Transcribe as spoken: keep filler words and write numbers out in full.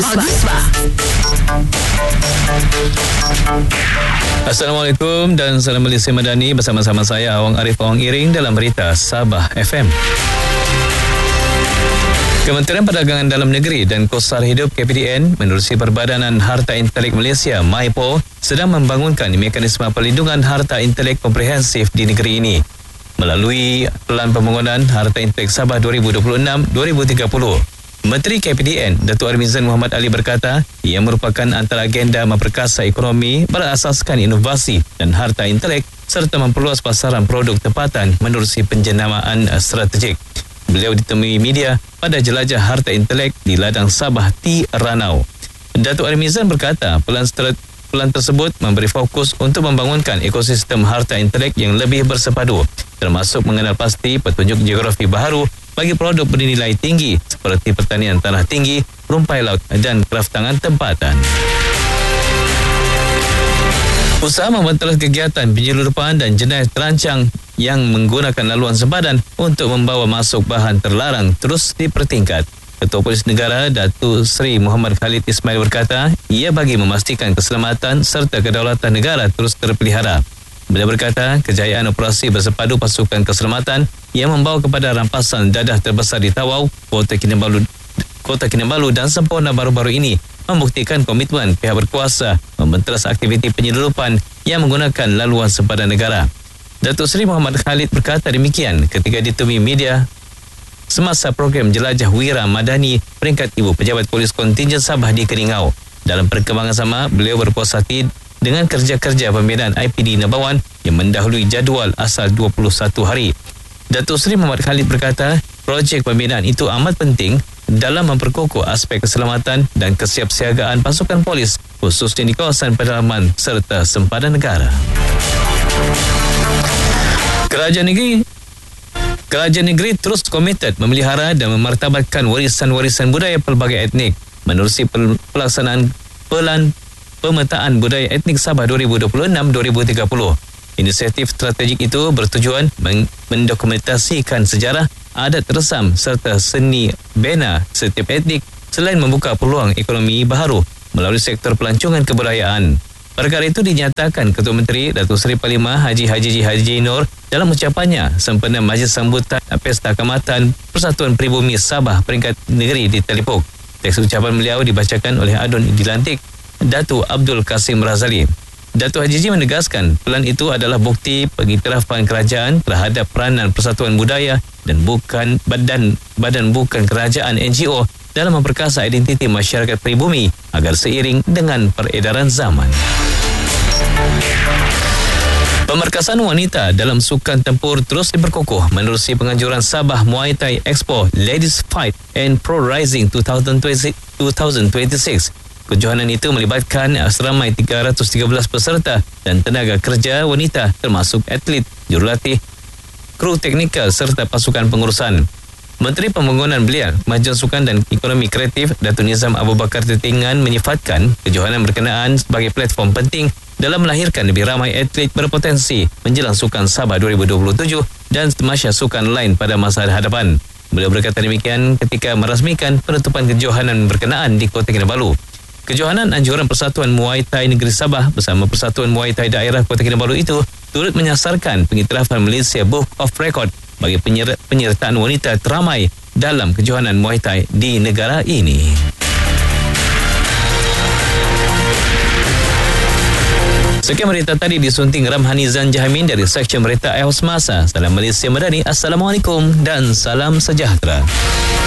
Baguslah. Assalamualaikum dan salam Malaysia Madani, bersama-sama saya Awang Arif Awang Iring dalam berita Sabah F M. Kementerian Perdagangan Dalam Negeri dan Kosar Hidup K P D N menerusi Perbadanan Harta Intelek Malaysia M Y P O sedang membangunkan mekanisme perlindungan harta intelek komprehensif di negeri ini melalui Pelan Pembangunan Harta Intelek Sabah dua ribu dua puluh enam hingga dua ribu tiga puluh. Menteri K P D N Datuk Armizan Muhammad Ali berkata ia merupakan antara agenda memperkasa ekonomi berasaskan inovasi dan harta intelek serta memperluas pasaran produk tempatan menerusi penjenamaan strategik. Beliau ditemui media pada jelajah harta intelek di ladang Sabah T Ranau. Datuk Armizan berkata pelan strat- pelan tersebut memberi fokus untuk membangunkan ekosistem harta intelek yang lebih bersepadu, termasuk mengenal pasti petunjuk geografi baharu bagi produk bernilai tinggi seperti pertanian tanah tinggi, rumpai laut dan kraftangan tempatan. Usaha membantah kegiatan penyeludupan dan jenayah terancang yang menggunakan laluan sempadan untuk membawa masuk bahan terlarang terus dipertingkat. Ketua Polis Negara Datuk Seri Muhammad Khalid Ismail berkata ia bagi memastikan keselamatan serta kedaulatan negara terus terpelihara. Beliau berkata kejayaan operasi bersepadu pasukan keselamatan yang membawa kepada rampasan dadah terbesar di Tawau, Kota Kinabalu, Kota Kinabalu dan Semporna baru-baru ini membuktikan komitmen pihak berkuasa membenteras aktiviti penyeludupan yang menggunakan laluan sempadan negara. Datuk Seri Muhammad Khalid berkata demikian ketika ditemui media semasa program Jelajah Wira Madani peringkat ibu pejabat polis kontingen Sabah di Keningau. Dalam perkembangan sama, beliau berpuas hati dengan kerja-kerja pembinaan I P D Nabawan yang mendahului jadual asal dua puluh satu hari. Datuk Seri Muhammad Khalid berkata, projek pembinaan itu amat penting dalam memperkukuh aspek keselamatan dan kesiapsiagaan pasukan polis khususnya di kawasan pedalaman serta sempadan negara. Kerajaan negeri Kerajaan negeri terus komited memelihara dan memartabatkan warisan-warisan budaya pelbagai etnik menerusi pelaksanaan Pelan Pemetaan Budaya Etnik Sabah dua ribu dua puluh enam hingga dua ribu tiga puluh. Inisiatif strategik itu bertujuan mendokumentasikan sejarah, adat resam serta seni bena setiap etnik selain membuka peluang ekonomi baharu melalui sektor pelancongan kebudayaan. Perkara itu dinyatakan Ketua Menteri Datuk Seri Parlimen Haji Haji Haji Nur dalam ucapannya sempena majlis sambutan Pesta Keamatan Persatuan Pribumi Sabah peringkat negeri di Telipuk. Teks ucapan beliau dibacakan oleh Adun Dilantik Datuk Abdul Kasim Razali. Datuk Haji menegaskan pelan itu adalah bukti pengiktirafan kerajaan terhadap peranan persatuan budaya dan bukan badan badan bukan kerajaan N G O dalam memperkasa identiti masyarakat pribumi agar seiring dengan peredaran zaman. Pemerkasaan wanita dalam sukan tempur terus diperkukuh menerusi penganjuran Sabah Muay Thai Expo Ladies Fight and Pro Rising dua ribu dua puluh enam. Kejohanan itu melibatkan seramai tiga ratus tiga belas peserta dan tenaga kerja wanita termasuk atlet, jurulatih, kru teknikal serta pasukan pengurusan. Menteri Pembangunan Belia, Kemajuan Sukan dan Ekonomi Kreatif Datuk Nizam Abu Bakar Tetingan menyifatkan kejohanan berkenaan sebagai platform penting dalam melahirkan lebih ramai atlet berpotensi menjelang Sukan Sabah dua ribu dua puluh tujuh dan Semasya Sukan lain pada masa hadapan. Beliau berkata demikian ketika merasmikan penutupan kejohanan berkenaan di Kota Kinabalu. Kejohanan anjuran Persatuan Muay Thai Negeri Sabah bersama Persatuan Muay Thai Daerah Kota Kinabalu itu turut menyasarkan pengiktirafan Malaysia Book of Record bagi penyer- penyertaan wanita teramai dalam kejohanan Muay Thai di negara ini. Sekian berita tadi disunting Ramhani Zan Jahamin dari Seksyen Berita Eos Masa. Salam Malaysia Madani. Assalamualaikum dan salam sejahtera.